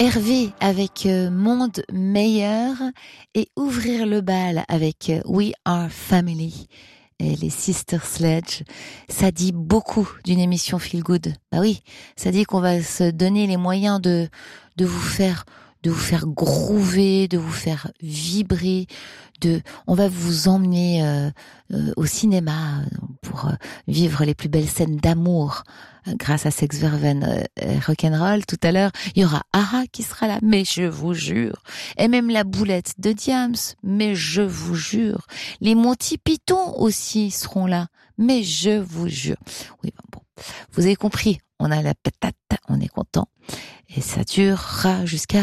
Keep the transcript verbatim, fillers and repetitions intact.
Hervé avec euh, Monde Meilleur et Ouvrir le bal avec euh, We Are Family et les Sister Sledge. Ça dit beaucoup d'une émission Feel Good. Bah oui, ça dit qu'on va se donner les moyens de de vous faire de vous faire groover, de vous faire vibrer, de on va vous emmener euh, euh, au cinéma pour euh, vivre les plus belles scènes d'amour euh, grâce à Sex Verven euh, Rock'n'Roll. Tout à l'heure, il y aura Aha qui sera là, mais je vous jure. Et même la boulette de Diams, mais je vous jure. Les Monty Python aussi seront là, mais je vous jure. Oui, bon, vous avez compris, on a la patate, on est content. Et ça durera jusqu'à